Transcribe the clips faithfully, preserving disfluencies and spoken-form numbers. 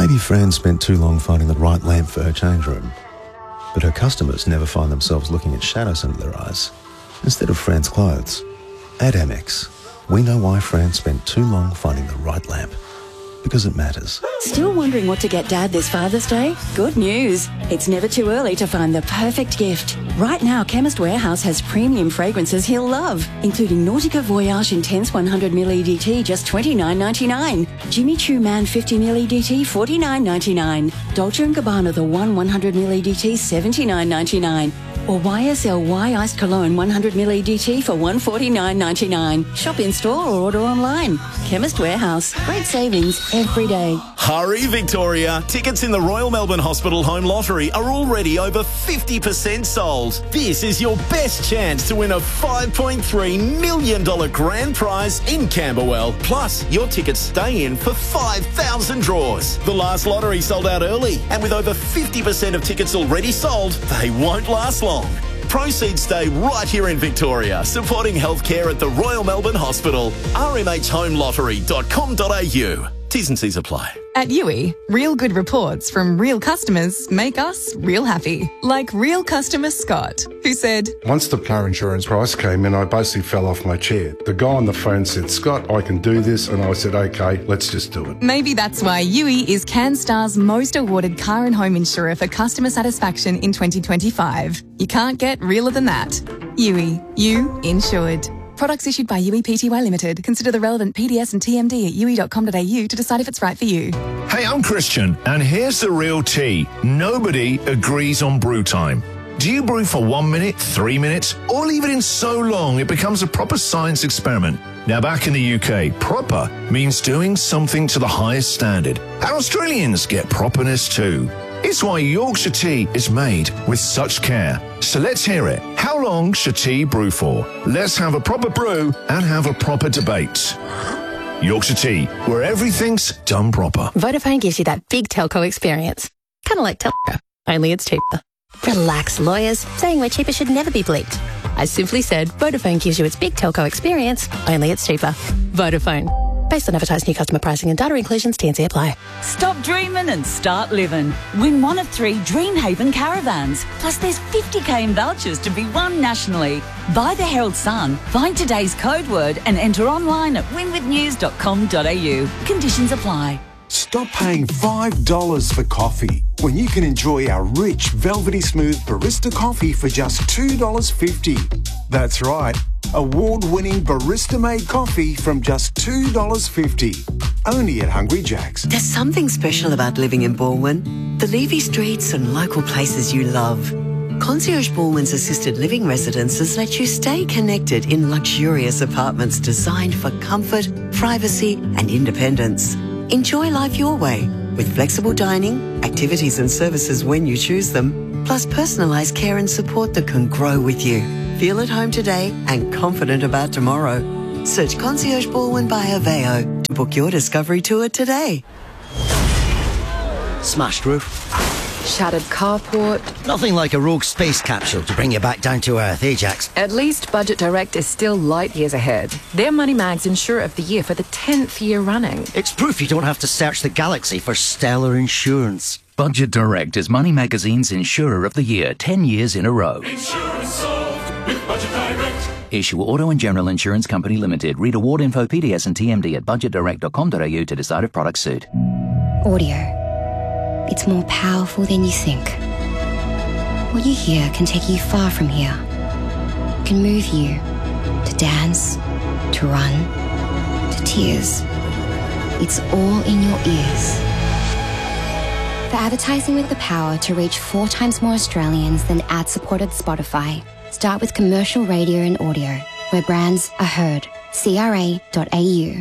Maybe Fran spent too long finding the right lamp for her change room, but her customers never find themselves looking at shadows under their eyes instead of Fran's clothes. At Amex, we know why Fran spent too long finding the right lamp. Because it matters. Still wondering what to get Dad this Father's Day? Good news. It's never too early to find the perfect gift. Right now, Chemist Warehouse has premium fragrances he'll love, including Nautica Voyage Intense one hundred milliliter E D T, just twenty-nine ninety-nine. Jimmy Choo Man fifty milliliter E D T, forty-nine ninety-nine. Dolce and Gabbana The One one hundred milliliter E D T, seventy-nine ninety-nine. Or Y S L Y Iced Cologne one hundred milliliter E D T for one hundred forty-nine ninety-nine. Shop in store or order online. Chemist Warehouse. Great savings every day. Hurry, Victoria. Tickets in the Royal Melbourne Hospital Home Lottery are already over fifty percent sold. This is your best chance to win a five point three million dollars grand prize in Camberwell. Plus, your tickets stay in for five thousand draws. The last lottery sold out early, and with over fifty percent of tickets already sold, they won't last long. Proceeds stay right here in Victoria, supporting healthcare at the Royal Melbourne Hospital. r m h home lottery dot com dot a u. T's and C's apply. At U I, real good reports from real customers make us real happy. Like real customer Scott, who said, once the car insurance price came in, I basically fell off my chair. The guy on the phone said, Scott, I can do this. And I said, okay, let's just do it. Maybe that's why U I is CanStar's most awarded car and home insurer for customer satisfaction in twenty twenty-five. You can't get realer than that. U I, you insured. Products issued by U I P T Y Limited. Consider the relevant P D S and T M D at u i dot com dot a u to decide if it's right for you. Hey, I'm Christian, and here's the real tea. Nobody agrees on brew time. Do you brew for one minute, three minutes, or leave it in so long it becomes a proper science experiment? Now, back in the U K, proper means doing something to the highest standard. And Australians get properness too. It's why Yorkshire tea is made with such care. So let's hear it. How long should tea brew for? Let's have a proper brew and have a proper debate. Yorkshire tea, where everything's done proper. Vodafone gives you that big telco experience. Kind of like telco, only it's cheaper. Relax, lawyers. Saying we're cheaper should never be bleeped. I simply said Vodafone gives you its big telco experience, only it's cheaper. Vodafone. Based on advertised new customer pricing and data inclusions, T and C apply. Stop dreaming and start living. Win one of three Dreamhaven caravans. Plus there's fifty k in vouchers to be won nationally. Buy the Herald Sun, find today's code word and enter online at win with news dot com dot a u. Conditions apply. Stop paying five dollars for coffee when you can enjoy our rich, velvety smooth barista coffee for just two dollars fifty. That's right, award-winning barista-made coffee from just two dollars fifty. Only at Hungry Jack's. There's something special about living in Balwyn. The leafy streets and local places you love. Concierge Balwyn's assisted living residences let you stay connected in luxurious apartments designed for comfort, privacy and independence. Enjoy life your way with flexible dining, activities and services when you choose them, plus personalised care and support that can grow with you. Feel at home today and confident about tomorrow. Search Concierge Balwyn by Aveo to book your discovery tour today. Smashed roof. Shattered carport. Nothing like a rogue space capsule to bring you back down to earth, eh, Jax? At least Budget Direct is still light years ahead. They're Money Mag's Insurer of the Year for the tenth year running. It's proof you don't have to search the galaxy for stellar insurance. Budget Direct is Money Magazine's Insurer of the Year ten years in a row. Insurance solved with Budget Direct. Issue Auto and General Insurance Company Limited. Read award info, P D S and T M D at budget direct dot com dot a u to decide if products suit. Audio. It's more powerful than you think. What you hear can take you far from here. It can move you to dance, to run, to tears. It's all in your ears. For advertising with the power to reach four times more Australians than ad-supported Spotify, start with commercial radio and audio, where brands are heard. C R A dot A U.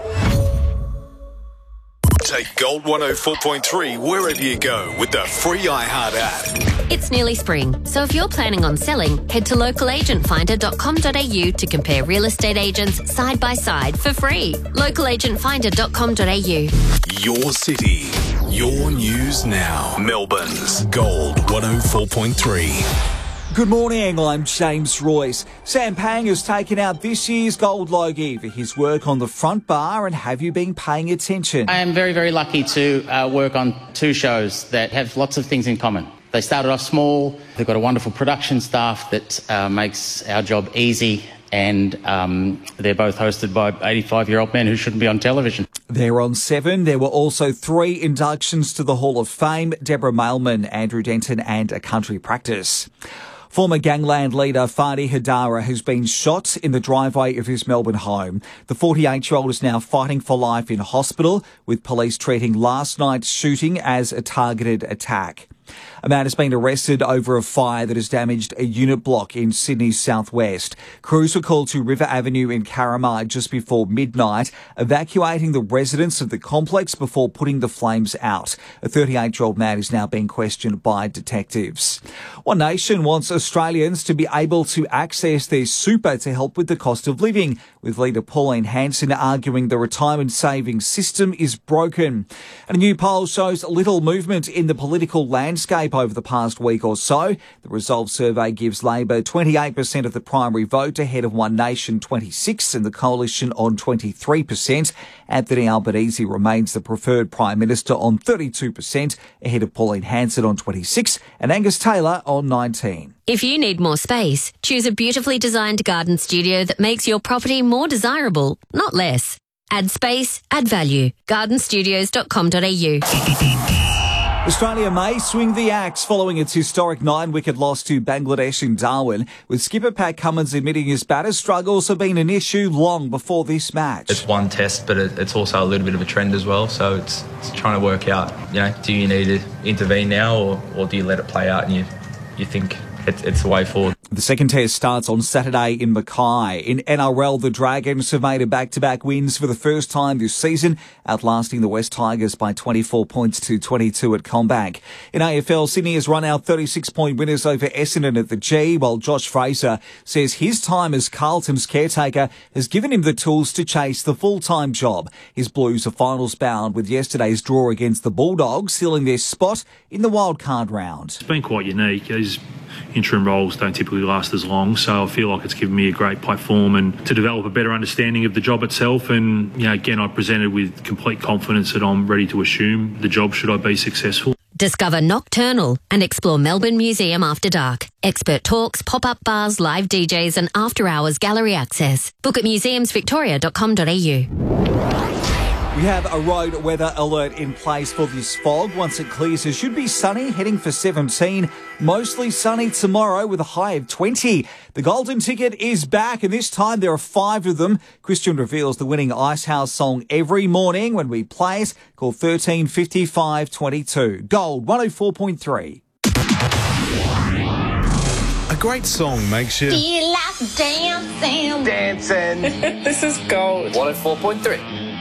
Take Gold one oh four point three wherever you go with the free iHeart app. It's nearly spring, so if you're planning on selling, head to local agent finder dot com dot a u to compare real estate agents side by side for free. local agent finder dot com dot a u. Your city, your news now. Melbourne's Gold one oh four point three. Good morning, I'm James Royce. Sam Pang has taken out this year's Gold Logie for his work on the front bar, and have you been paying attention? I am very, very lucky to uh, work on two shows that have lots of things in common. They started off small, they've got a wonderful production staff that uh, makes our job easy, and um, they're both hosted by eighty-five-year-old men who shouldn't be on television. They're on Seven. There were also three inductions to the Hall of Fame: Deborah Mailman, Andrew Denton and A Country Practice. Former gangland leader Fadi Hadara has been shot in the driveway of his Melbourne home. The forty-eight-year-old is now fighting for life in hospital, with police treating last night's shooting as a targeted attack. A man has been arrested over a fire that has damaged a unit block in Sydney's southwest. Crews were called to River Avenue in Carramide just before midnight, evacuating the residents of the complex before putting the flames out. A thirty-eight-year-old man is now being questioned by detectives. One Nation wants Australians to be able to access their super to help with the cost of living, with leader Pauline Hanson arguing the retirement savings system is broken. And a new poll shows little movement in the political landscape over the past week or so. The Resolve survey gives Labor twenty-eight percent of the primary vote ahead of One Nation twenty-six and the Coalition on twenty-three percent. Anthony Albanese remains the preferred Prime Minister on thirty-two percent, ahead of Pauline Hanson on twenty-six and Angus Taylor on nineteen. If you need more space, choose a beautifully designed garden studio that makes your property more desirable, not less. Add space, add value. garden studios dot com dot a u. Australia may swing the axe following its historic nine-wicket loss to Bangladesh in Darwin, with skipper Pat Cummins admitting his batter's struggles have been an issue long before this match. It's one test, but it, it's also a little bit of a trend as well, so it's, it's trying to work out, you know, do you need to intervene now or, or do you let it play out and you, you think it's, it's the way forward? The second test starts on Saturday in Mackay. In N R L, the Dragons have made a back-to-back wins for the first time this season, outlasting the West Tigers by twenty-four points to twenty-two at CommBank. In A F L, Sydney has run out thirty-six-point winners over Essendon at the G, while Josh Fraser says his time as Carlton's caretaker has given him the tools to chase the full-time job. His Blues are finals bound with yesterday's draw against the Bulldogs, sealing their spot in the wildcard round. It's been quite unique. These interim roles don't typically last as long, so I feel like it's given me a great platform and to develop a better understanding of the job itself. And you know, again, I presented with complete confidence that I'm ready to assume the job should I be successful. Discover Nocturnal and explore Melbourne Museum after dark. Expert talks, pop-up bars, live D Js and after-hours gallery access. Book at museums victoria dot com dot a u. We have a road weather alert in place for this fog. Once it clears, it should be sunny, heading for seventeen. Mostly sunny tomorrow with a high of twenty. The golden ticket is back, and this time there are five of them. Christian reveals the winning Icehouse song every morning when we play it. Call thirteen fifty-five twenty-two. Gold one oh four point three. A great song makes you feel like dancing. Dancing. This is gold. one oh four point three.